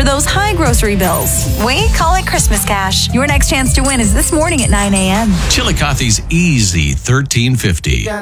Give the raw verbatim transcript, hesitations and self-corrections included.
those high grocery bills. We call it Christmas cash. Your next chance to win is this morning at nine a.m. Chillicothe's Easy thirteen fifty.